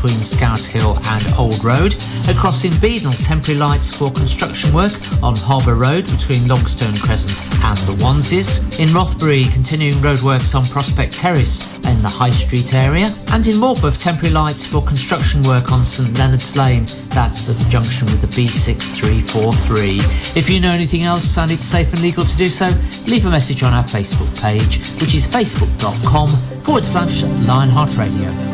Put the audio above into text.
between Scout Hill and Old Road. Across in Beadnell, temporary lights for construction work on Harbour Road between Longstone Crescent and the Wanses. In Rothbury, continuing roadworks on Prospect Terrace in the High Street area. And in Morpeth, temporary lights for construction work on St Leonard's Lane. That's at the junction with the B6343. If you know anything else and it's safe and legal to do so, leave a message on our Facebook page, which is facebook.com/Lionheart Radio.